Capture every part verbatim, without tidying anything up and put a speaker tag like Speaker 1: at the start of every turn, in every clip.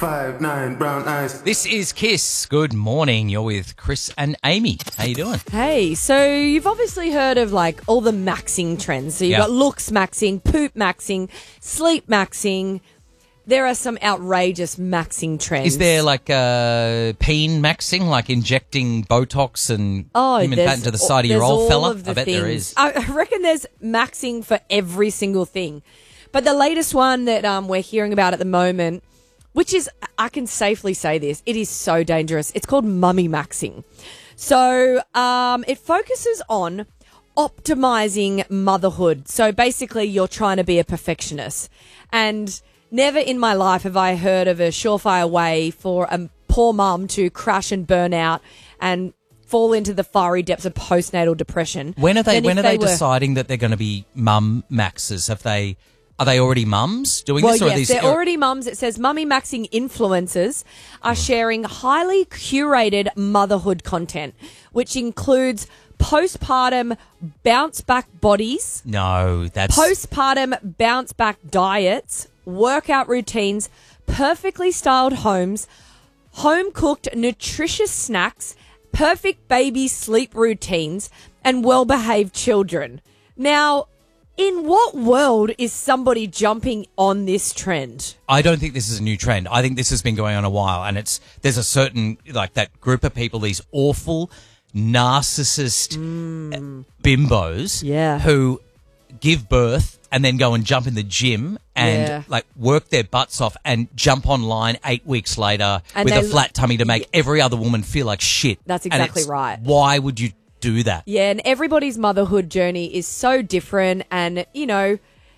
Speaker 1: five, nine, brown eyes.
Speaker 2: This is Kiss. Good morning. You're with Chris and Amy. How you doing?
Speaker 3: Hey, so you've obviously heard of like all the maxing trends. So you've
Speaker 2: Yeah.
Speaker 3: got looks maxing, poop maxing, sleep maxing. There are some outrageous maxing trends.
Speaker 2: Is there like uh, peen maxing, like injecting Botox and
Speaker 3: Oh,
Speaker 2: human
Speaker 3: there's
Speaker 2: fat into the side of your
Speaker 3: there's
Speaker 2: old
Speaker 3: all
Speaker 2: fella?
Speaker 3: of the
Speaker 2: I bet
Speaker 3: things.
Speaker 2: there is.
Speaker 3: I I reckon there's maxing for every single thing. But the latest one that um, we're hearing about at the moment, which is, I can safely say this, it is so dangerous. It's called mummy maxing. So um, it focuses on optimizing motherhood. So basically you're trying to be a perfectionist. And never in my life have I heard of a surefire way for a poor mum to crash and burn out and fall into the fiery depths of postnatal depression.
Speaker 2: When are they?
Speaker 3: than
Speaker 2: When
Speaker 3: if
Speaker 2: are they,
Speaker 3: were-
Speaker 2: deciding that they're going to be mum maxers? Have they? Are they already mums doing
Speaker 3: Well,
Speaker 2: this? Or are
Speaker 3: yes,
Speaker 2: these,
Speaker 3: they're already mums. It says mummy maxing influencers are sharing highly curated motherhood content, which includes postpartum bounce back bodies,
Speaker 2: No, that's
Speaker 3: postpartum bounce back diets, workout routines, perfectly styled homes, home cooked nutritious snacks, perfect baby sleep routines, and well behaved children. Now, in what world is somebody jumping on this trend?
Speaker 2: I don't think this is a new trend. I think this has been going on a while, and it's there's a certain like that group of people, these awful narcissist bimbos,
Speaker 3: Yeah.
Speaker 2: who give birth and then go and jump in the gym and
Speaker 3: Yeah.
Speaker 2: like work their butts off and jump online eight weeks later
Speaker 3: And
Speaker 2: with
Speaker 3: they
Speaker 2: a flat tummy to make
Speaker 3: yeah.
Speaker 2: every other woman feel like shit.
Speaker 3: That's
Speaker 2: And
Speaker 3: exactly
Speaker 2: it's-
Speaker 3: right.
Speaker 2: Why would you do that?
Speaker 3: Yeah, and everybody's motherhood journey is so different, and, you know,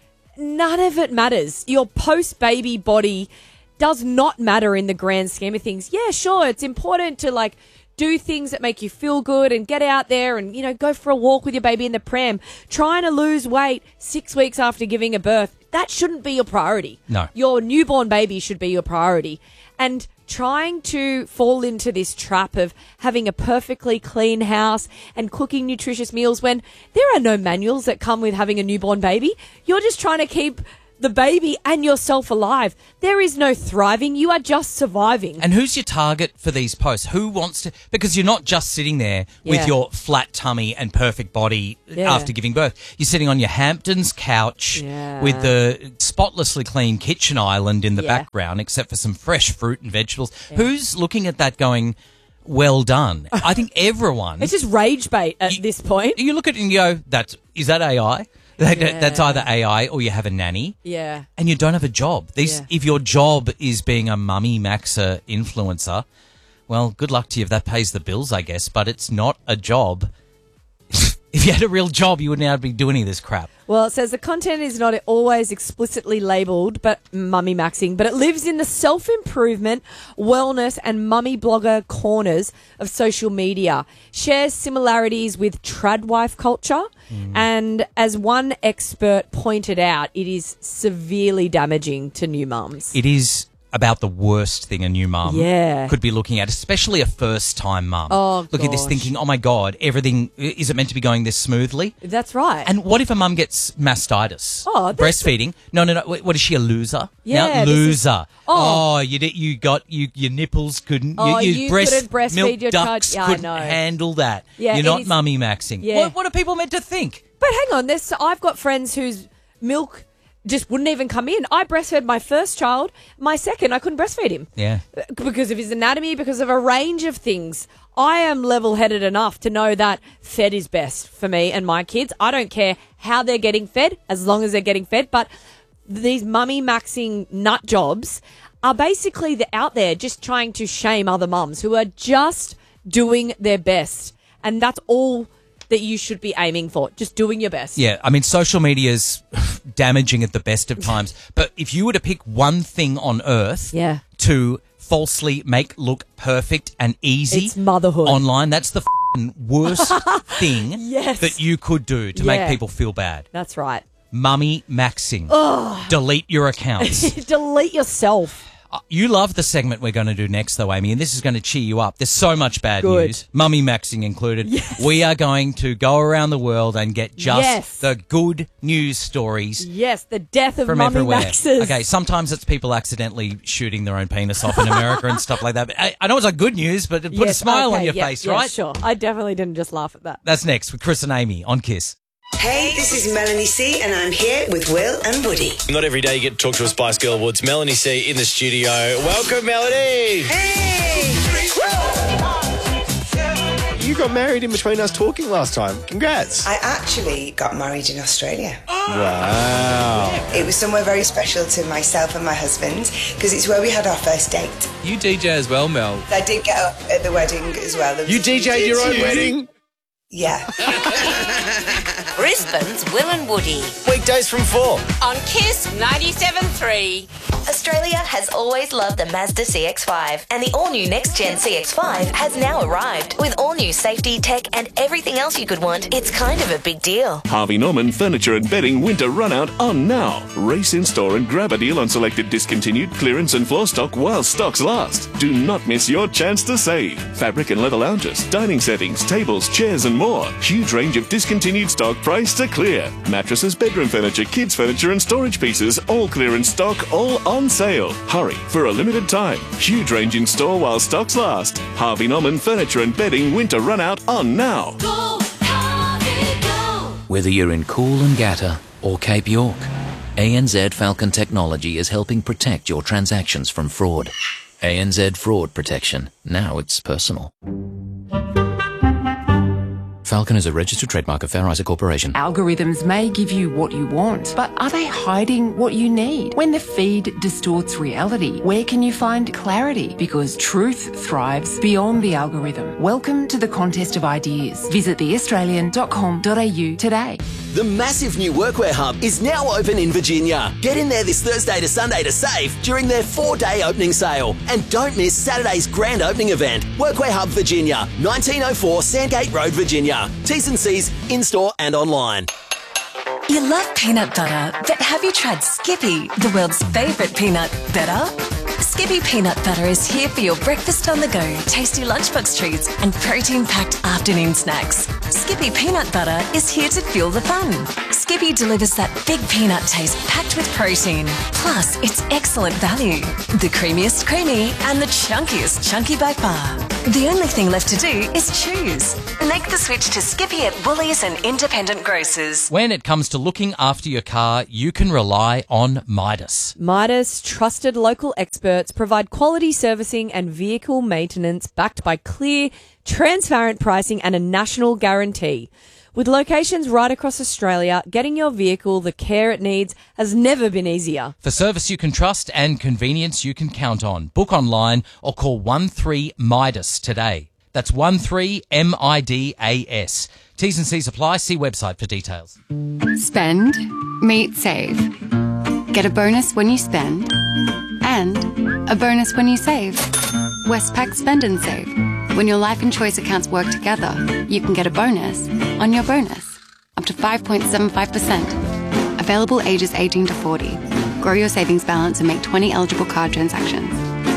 Speaker 3: none of it matters. Your post-baby body does not matter in the grand scheme of things. Yeah, sure, it's important to, like, do things that make you feel good and get out there and, you know, go for a walk with your baby in the pram. Trying to lose weight six weeks after giving a birth, that shouldn't be your priority.
Speaker 2: No.
Speaker 3: Your newborn baby should be your priority. And trying to fall into this trap of having a perfectly clean house and cooking nutritious meals when there are no manuals that come with having a newborn baby. You're just trying to keep the baby and yourself alive. There is no thriving. You are just surviving.
Speaker 2: And who's your target for these posts? Who wants to? Because you're not just sitting there with
Speaker 3: Yeah.
Speaker 2: your flat tummy and perfect body
Speaker 3: Yeah.
Speaker 2: after giving birth. You're sitting on your Hamptons couch
Speaker 3: Yeah.
Speaker 2: with the spotlessly clean kitchen island in the
Speaker 3: Yeah.
Speaker 2: background, except for some fresh fruit and vegetables. Who's looking at that going, well done? I think everyone.
Speaker 3: It's just rage bait at
Speaker 2: You-
Speaker 3: this point.
Speaker 2: You look at it and you go, that's, is that A I? That,
Speaker 3: Yeah.
Speaker 2: That's either A I or you have a nanny.
Speaker 3: Yeah.
Speaker 2: And you don't have a job. These,
Speaker 3: Yeah.
Speaker 2: if your job is being a mummy maxer influencer, well, good luck to you if that pays the bills, I guess. But it's not a job. If you had a real job, you wouldn't be doing any of this crap.
Speaker 3: Well, it says the content is not always explicitly labelled, but mummy maxing, but it lives in the self-improvement, wellness and mummy blogger corners of social media. Shares similarities with tradwife culture. And as one expert pointed out, it is severely damaging to new mums.
Speaker 2: It is about the worst thing a new mum
Speaker 3: Yeah.
Speaker 2: could be looking at, especially a first-time mum.
Speaker 3: Oh,
Speaker 2: Look at this
Speaker 3: gosh.
Speaker 2: thinking, oh, my God, everything, is it meant to be going this smoothly?
Speaker 3: That's right.
Speaker 2: And what if a mum gets mastitis?
Speaker 3: Oh, that's-
Speaker 2: breastfeeding? No, no, no. Wait, what is she, a loser?
Speaker 3: Yeah,
Speaker 2: now,
Speaker 3: this is-
Speaker 2: loser.
Speaker 3: Oh.
Speaker 2: oh, you did, you got you your nipples couldn't.
Speaker 3: Oh,
Speaker 2: you,
Speaker 3: you
Speaker 2: breast,
Speaker 3: couldn't breastfeed
Speaker 2: milk
Speaker 3: your child.
Speaker 2: ducts
Speaker 3: Yeah, I
Speaker 2: couldn't
Speaker 3: know.
Speaker 2: handle that.
Speaker 3: Yeah,
Speaker 2: You're
Speaker 3: it
Speaker 2: not
Speaker 3: is-
Speaker 2: mummy maxing.
Speaker 3: Yeah.
Speaker 2: What, what are people meant to think?
Speaker 3: But hang on, there's I've got friends whose milk just wouldn't even come in. I breastfed my first child. My second, I couldn't breastfeed him.
Speaker 2: Yeah.
Speaker 3: Because of his anatomy, because of a range of things. I am level-headed enough to know that fed is best for me and my kids. I don't care how they're getting fed, as long as they're getting fed. But these mummy maxing nut jobs are basically the, out there just trying to shame other mums who are just doing their best. And that's all that you should be aiming for, just doing your best.
Speaker 2: Yeah, I mean, social media is damaging at the best of times. But if you were to pick one thing on earth
Speaker 3: Yeah.
Speaker 2: to falsely make look perfect and easy
Speaker 3: It's motherhood.
Speaker 2: online, that's the f***ing worst thing
Speaker 3: Yes.
Speaker 2: that you could do to
Speaker 3: Yeah.
Speaker 2: make people feel bad.
Speaker 3: That's right.
Speaker 2: Mummy maxing. Delete your accounts.
Speaker 3: Delete yourself.
Speaker 2: You love the segment we're going to do next, though, Amy, and this is going to cheer you up. There's so much bad
Speaker 3: Good.
Speaker 2: news, mummy maxing included.
Speaker 3: Yes.
Speaker 2: We are going to go around the world and get just
Speaker 3: Yes.
Speaker 2: the good news stories
Speaker 3: Yes, the death of
Speaker 2: from
Speaker 3: mummy
Speaker 2: everywhere.
Speaker 3: maxes.
Speaker 2: Okay, sometimes it's people accidentally shooting their own penis off in America and stuff like that. But I, I know it's like good news, but it put a
Speaker 3: Yes,
Speaker 2: smile on
Speaker 3: okay,
Speaker 2: your
Speaker 3: yeah,
Speaker 2: face,
Speaker 3: yeah,
Speaker 2: right?
Speaker 3: Sure. I definitely didn't just laugh at that.
Speaker 2: That's next with Chris and Amy on Kiss.
Speaker 4: Hey, this is Melanie C, and I'm here with Will and Woody.
Speaker 5: Not every day you get to talk to a Spice Girl Woods. Melanie C in the studio. Welcome, Melanie.
Speaker 4: Hey!
Speaker 5: You got married in between us talking last time. Congrats.
Speaker 4: I actually got married in Australia.
Speaker 5: Wow.
Speaker 4: It was somewhere very special to myself and my husband because it's where we had our first date.
Speaker 6: You D J as well, Mel.
Speaker 4: I did get up at the wedding as well. There
Speaker 5: You
Speaker 4: was a few
Speaker 5: D J'd your own
Speaker 4: D Js.
Speaker 5: wedding?
Speaker 4: Yeah.
Speaker 7: Brisbane's Will and Woody
Speaker 5: Weekdays from four.
Speaker 7: on Kiss ninety-seven point three.
Speaker 8: Australia has always loved the Mazda C X five, and the all-new next-gen C X five has now arrived. With all-new safety, tech, and everything else you could want, it's kind of a big deal.
Speaker 9: Harvey Norman Furniture and Bedding winter run-out on now. Race in store and grab a deal on selected discontinued clearance and floor stock while stocks last. Do not miss your chance to save. Fabric and leather lounges, dining settings, tables, chairs and more. Huge range of discontinued stock priced to clear. Mattresses, bedroom furniture, kids furniture and storage pieces, all clearance stock, all on sale. Hurry, for a limited time. Huge range in store while stocks last. Harvey Norman Furniture and Bedding winter run-out on now.
Speaker 6: Whether you're in Coolangatta or Cape York, A N Z Falcon Technology is helping protect your transactions from fraud. A N Z Fraud Protection. Now it's personal. Falcon is a registered trademark of Fair Isaac Corporation.
Speaker 10: Algorithms may give you what you want, but are they hiding what you need? When the feed distorts reality, where can you find clarity? Because truth thrives beyond the algorithm. Welcome to the contest of ideas. Visit the australian dot com dot a u today.
Speaker 11: The massive new Workwear Hub is now open in Virginia. Get in there this Thursday to Sunday to save during their four-day opening sale. And don't miss Saturday's grand opening event. Workwear Hub Virginia, nineteen oh four Sandgate Road, Virginia. T's and C's in-store and online.
Speaker 8: You love peanut butter, but have you tried Skippy, the world's favourite peanut butter? Skippy peanut butter is here for your breakfast on the go, tasty lunchbox treats, and protein-packed afternoon snacks. Skippy peanut butter is here to fuel the fun. Skippy delivers that big peanut taste packed with protein. Plus, it's excellent value. The creamiest creamy and the chunkiest chunky by far. The only thing left to do is choose. Make the switch to Skippy at Woolies and independent grocers.
Speaker 2: When it comes to looking after your car, you can rely on Midas.
Speaker 3: Midas trusted local experts provide quality servicing and vehicle maintenance backed by clear, transparent pricing and a national guarantee. With locations right across Australia, getting your vehicle the care it needs has never been easier.
Speaker 2: For service you can trust and convenience you can count on. Book online or call one three Midas today. That's one three M I D A S. T's and C's apply. See website for details.
Speaker 12: Spend, meet, save. Get a bonus when you spend and a bonus when you save. Westpac Spend and Save. When your life and choice accounts work together, you can get a bonus on your bonus. Up to five point seven five percent. Available ages eighteen to forty. Grow your savings balance and make twenty eligible card transactions.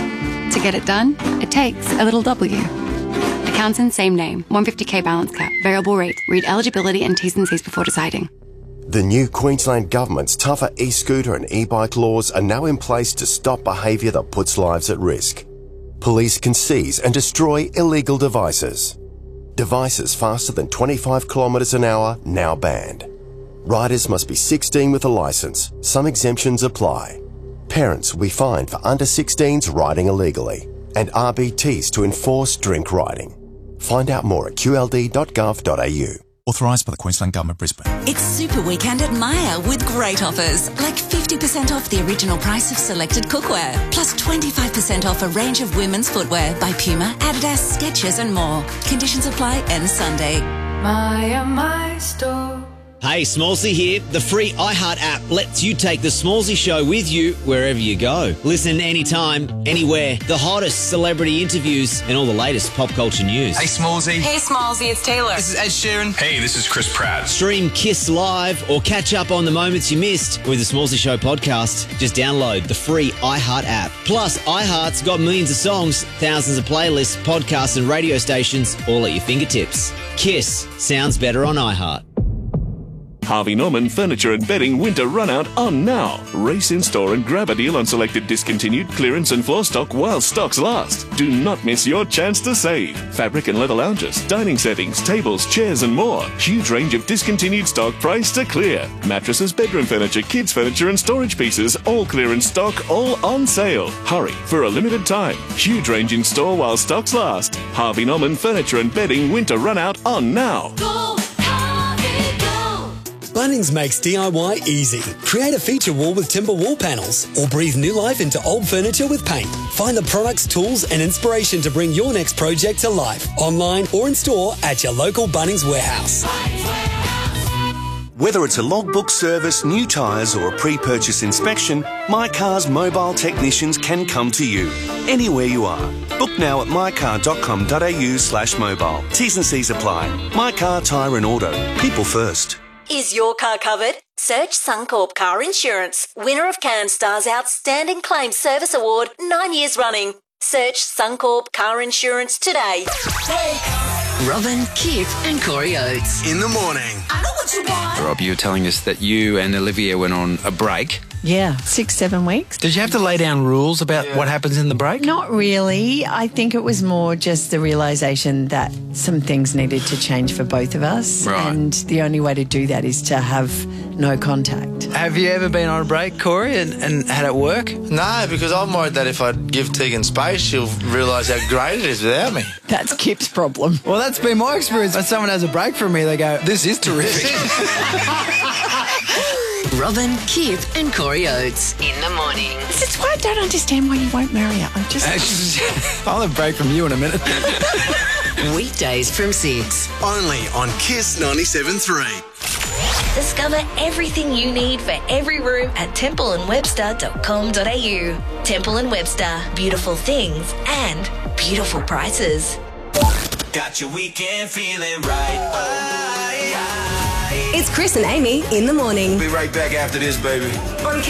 Speaker 12: To get it done, it takes a little W. Accounts in same name. one hundred fifty k balance cap. Variable rate. Read eligibility and T's and C's before deciding.
Speaker 13: The new Queensland Government's tougher e-scooter and e-bike laws are now in place to stop behaviour that puts lives at risk. Police can seize and destroy illegal devices. Devices faster than twenty-five kilometres an hour now banned. Riders must be sixteen with a licence. Some exemptions apply. Parents will be fined for under sixteens riding illegally, and R B Ts to enforce drink riding. Find out more at q l d dot gov dot a u.
Speaker 14: Authorised by the Queensland Government, Brisbane.
Speaker 15: It's Super Weekend at Myer with great offers, like fifty percent off the original price of selected cookware, plus twenty-five percent off a range of women's footwear by Puma, Adidas, Skechers and more. Conditions apply end Sunday.
Speaker 16: Myer, my store. Hey, Smallsy here. The free iHeart app lets you take The Smallsy Show with you wherever you go. Listen anytime, anywhere. The hottest celebrity interviews and all the latest pop culture news.
Speaker 17: Hey, Smallsy.
Speaker 7: Hey, Smallsy, it's Taylor.
Speaker 17: This is Ed Sheeran. Hey, this is Chris Pratt.
Speaker 16: Stream Kiss Live or catch up on the moments you missed with The Smallsy Show podcast. Just download the free iHeart app. Plus, iHeart's got millions of songs, thousands of playlists, podcasts and radio stations all at your fingertips. Kiss sounds better on iHeart.
Speaker 9: Harvey Norman Furniture and Bedding Winter Runout on now. Race in store and grab a deal on selected discontinued clearance and floor stock while stocks last. Do not miss your chance to save. Fabric and leather lounges, dining settings, tables, chairs and more. Huge range of discontinued stock priced to clear. Mattresses, bedroom furniture, kids furniture and storage pieces, all clearance stock, all on sale. Hurry for a limited time. Huge range in store while stocks last. Harvey Norman Furniture and Bedding Winter Runout on now.
Speaker 18: Bunnings makes D I Y easy. Create a feature wall with timber wall panels or breathe new life into old furniture with paint. Find the products, tools and inspiration to bring your next project to life. Online or in store at your local Bunnings warehouse.
Speaker 13: Whether it's a logbook service, new tyres or a pre-purchase inspection, My Car's mobile technicians can come to you, anywhere you are. Book now at mycar dot com dot a u slash mobile. T's and C's apply. My Car Tyre and Auto. People first.
Speaker 19: Is your car covered? Search Suncorp Car Insurance, winner of CanStar's Outstanding Claim Service Award nine years running. Search Suncorp Car Insurance today.
Speaker 15: Robin, Kip and Corey Oates.
Speaker 20: In the morning.
Speaker 19: I know what you want.
Speaker 20: Rob, you were telling us that you and Olivia went on a break.
Speaker 21: Yeah, six, seven weeks.
Speaker 20: Did you have to lay down rules about yeah. what happens in the break?
Speaker 21: Not really. I think it was more just the realisation that some things needed to change for both of us.
Speaker 20: Right.
Speaker 21: And the only way to do that is to have no contact.
Speaker 20: Have you ever been on a break, Corey, and, and had it work?
Speaker 22: No, because I'm worried that if I give Tegan space, she'll realise how great it is without me.
Speaker 21: That's Kip's problem.
Speaker 20: Well, that's been my experience. When someone has a break from me, they go, this is terrific.
Speaker 15: Robin, Kip and Corey Oates.
Speaker 21: In the morning. This is why I don't understand why you won't marry her. I'm just...
Speaker 20: I'll have a break from you in a minute.
Speaker 15: Weekdays from six.
Speaker 20: Only on Kiss ninety-seven point three.
Speaker 19: Discover everything you need for every room at temple and webster dot com dot a u. Temple and Webster. Beautiful things and beautiful prices.
Speaker 23: Got your weekend feeling right. Bye.
Speaker 19: It's Chris and Amy in the morning.
Speaker 23: Be right back after this, baby.
Speaker 19: On